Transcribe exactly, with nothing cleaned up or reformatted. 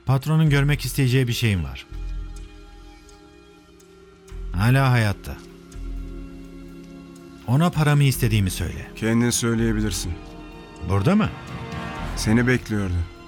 Patronun görmek isteyeceği bir şeyim var. Hala hayatta. Ona paramı istediğimi söyle. Kendin söyleyebilirsin. Burada mı? Seni bekliyordu.